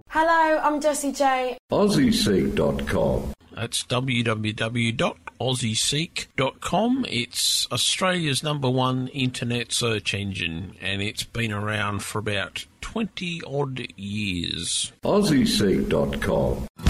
Hello, I'm Jessie J. AussieSeek.com. That's www.aussieseek.com. It's Australia's #1 internet search engine, and it's been around for about 20-odd years. AussieSeek.com.